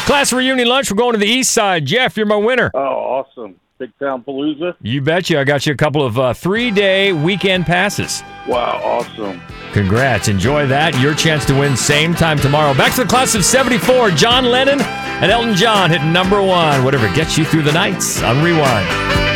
Class reunion lunch. We're going to the east side. Jeff, you're my winner. Oh, awesome. Big Town Palooza? You betcha. I got you a couple of 3-day weekend passes. Wow, awesome. Congrats. Enjoy that. Your chance to win same time tomorrow. Back to the class of 74. John Lennon and Elton John hitting number 1. Whatever gets you through the nights on Rewind.